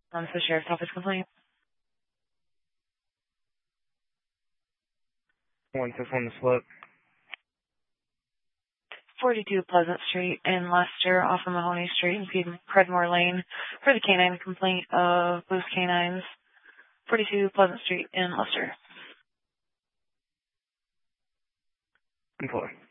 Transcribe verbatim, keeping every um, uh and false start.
Um, so Sheriff's Office complaint. One fifth on the slip. forty-two Pleasant Street in Leicester, off of Mahoney Street in Predmore Lane, for the canine complaint of loose canines. forty-two Pleasant Street in Leicester. Employ.